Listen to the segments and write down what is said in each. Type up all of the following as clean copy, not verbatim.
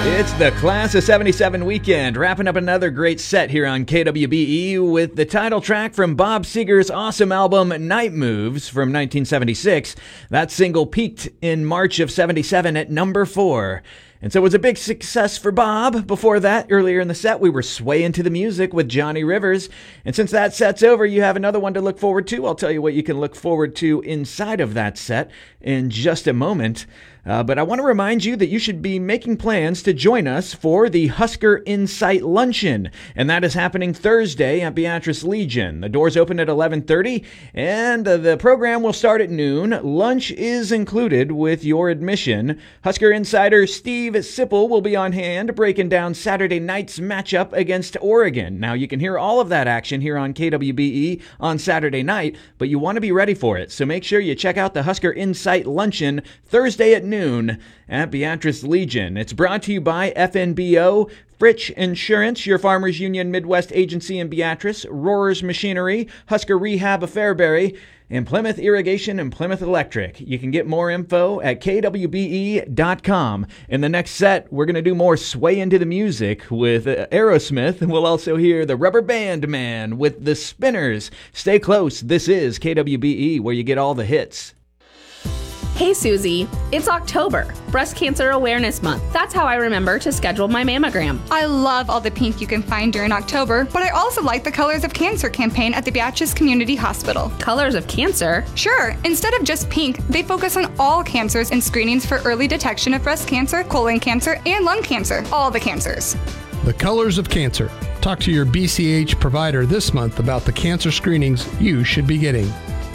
It's the Class of 77 weekend, wrapping up another great set here on KWBE with the title track from Bob Seger's awesome album Night Moves from 1976. That single peaked in March of 77 at number 4. And so it was a big success for Bob. Before that, earlier in the set, we were swaying to the music with Johnny Rivers. And since that set's over, you have another one to look forward to. I'll tell you what you can look forward to inside of that set in just a moment. But I want to remind you that you should be making plans to join us for the Husker Insight Luncheon. And that is happening Thursday at Beatrice Legion. The doors open at 11:30, and the program will start at noon. Lunch is included with your admission. Husker insider Steve Sipple will be on hand breaking down Saturday night's matchup against Oregon. Now, you can hear all of that action here on KWBE on Saturday night, but you want to be ready for it. So make sure you check out the Husker Insight Luncheon Thursday at noon at Beatrice Legion. It's brought to you by FNBO, Fritch Insurance, your Farmers Union Midwest Agency in Beatrice, Rohrer's Machinery, Husker Rehab of Fairbury, and Plymouth Irrigation and Plymouth Electric. You can get more info at kwbe.com. In the next set, we're going to do more sway into the music with Aerosmith, and we'll also hear the Rubber Band Man with the Spinners. Stay close. This is KWBE, where you get all the hits. Hey Susie, it's October, Breast Cancer Awareness Month. That's how I remember to schedule my mammogram. I love all the pink you can find during October, but I also like the Colors of Cancer campaign at the Beatrice Community Hospital. Colors of Cancer? Sure, instead of just pink, they focus on all cancers and screenings for early detection of breast cancer, colon cancer, and lung cancer. All the cancers. The Colors of Cancer. Talk to your BCH provider this month about the cancer screenings you should be getting.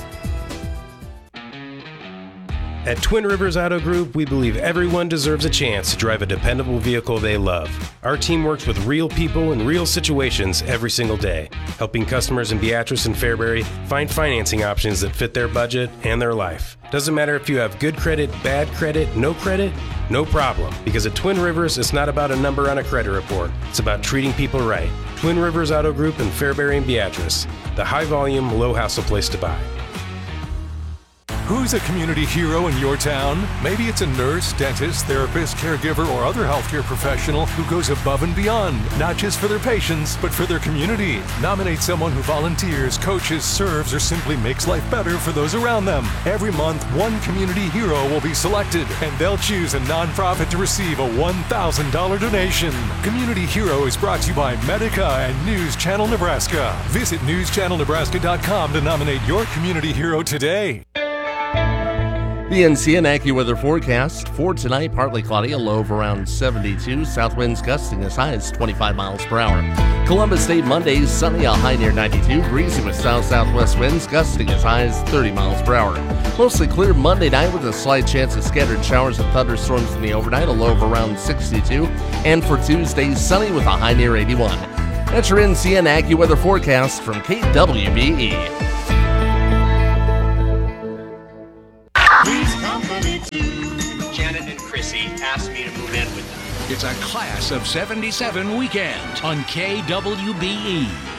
At Twin Rivers Auto Group, we believe everyone deserves a chance to drive a dependable vehicle they love. Our team works with real people in real situations every single day, helping customers in Beatrice and Fairbury find financing options that fit their budget and their life. Doesn't matter if you have good credit, bad credit, no problem. Because at Twin Rivers, it's not about a number on a credit report. It's about treating people right. Twin Rivers Auto Group in Fairbury and Beatrice, the high-volume, low-hassle place to buy. Who's a community hero in your town? Maybe it's a nurse, dentist, therapist, caregiver, or other healthcare professional who goes above and beyond, not just for their patients, but for their community. Nominate someone who volunteers, coaches, serves, or simply makes life better for those around them. Every month, one community hero will be selected, and they'll choose a nonprofit to receive a $1,000 donation. Community Hero is brought to you by Medica and News Channel Nebraska. Visit newschannelnebraska.com to nominate your community hero today. The NCN AccuWeather forecast for tonight, partly cloudy, a low of around 72. South winds gusting as high as 25 miles per hour. Columbus State Monday, sunny, a high near 92. Breezy with south-southwest winds gusting as high as 30 miles per hour. Mostly clear Monday night with a slight chance of scattered showers and thunderstorms in the overnight, a low of around 62. And for Tuesday, sunny with a high near 81. That's your NCN AccuWeather forecast from KWBE. Janet and Chrissy asked me to move in with them. It's a Class of 77 weekend on KWBE.